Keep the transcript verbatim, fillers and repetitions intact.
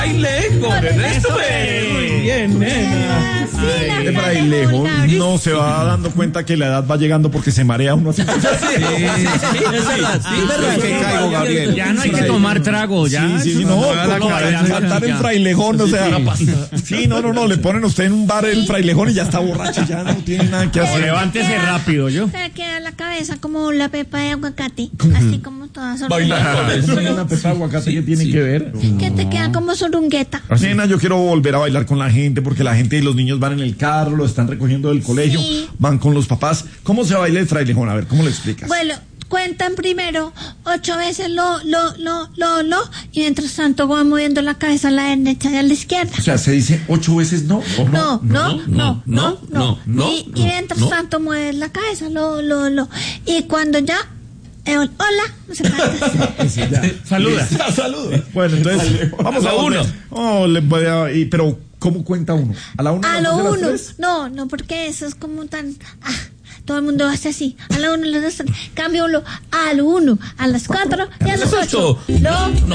frailejón, Ernesto. Muy bien, nena. Sí, De frailejón no se va dando cuenta que la edad va llegando porque se marea uno. Sí, sí, es verdad, sí, es verdad. que caigo, Gabriel. Ya no hay que tomar trago, ya. Sí, sí, no, no, saltar en frailejón, o sea, sí, no, no, no, le ponen a usted en un bar el frailejón y ya está borracho, ya no tiene nada que O hacer. levántese rápido, yo. Se queda la cabeza como la pepa de aguacate, así como toda Bailar. Una pepa de aguacate que tiene que ver. que te queda como sorungueta. Nena, yo quiero volver a bailar con la gente porque la gente y los niños van en el carro, lo están recogiendo del colegio, Sí. van con los papás. ¿Cómo se baila el frailejón? A ver, ¿cómo lo explicas? Bueno, cuentan primero ocho veces lo, lo, lo, lo, lo, y mientras tanto van moviendo la cabeza a la derecha y a la izquierda. O sea, se dice ocho veces no, ¿o No, no, no, no, no. no, Y, y no, mientras no. tanto mueves la cabeza, lo, lo, lo. Y cuando ya, eh, hola, no se canta. Saluda. Saludos. Bueno, entonces, vamos a A la volver. uno. Oh, le voy a- y- pero, ¿cómo cuenta uno? ¿A la una? A las lo dos y a las uno. tres? No, no, porque eso es como tan. Ah, todo el mundo hace así. A la uno, a las dos, cambio uno. A lo uno, a las cuatro y a las ocho. Exacto. Lo,